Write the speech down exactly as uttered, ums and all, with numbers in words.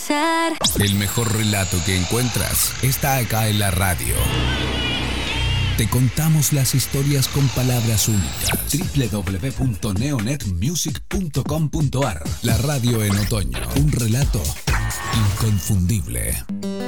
ser. El mejor relato que encuentras está acá en la radio. Te contamos las historias con palabras únicas. doble u doble u doble u punto neonet music punto com punto a r. La radio en otoño. Un relato inconfundible.